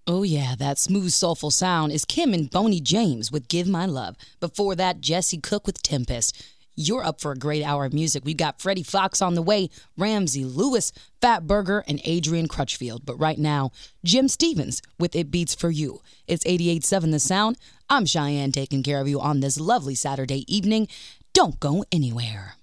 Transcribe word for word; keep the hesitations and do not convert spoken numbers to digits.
Oh yeah, that smooth, soulful sound is Kim and Boney James with Give My Love. Before that, Jesse Cook with Tempest. You're up for a great hour of music. We've got Freddie Fox on the way, Ramsey Lewis, Fat Burger, and Adrian Crutchfield. But right now, Jim Stevens with It Beats For You. It's eighty-eight point seven The Sound. I'm Cheyenne taking care of you on this lovely Saturday evening. Don't go anywhere.